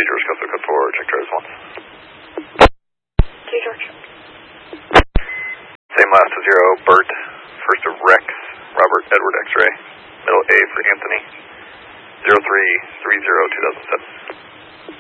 George, Coastal Code 4, check your response. T George. Same last to 0, Bert, first of Rex, Robert, Edward, X-ray, middle A for Anthony, 0330 2007.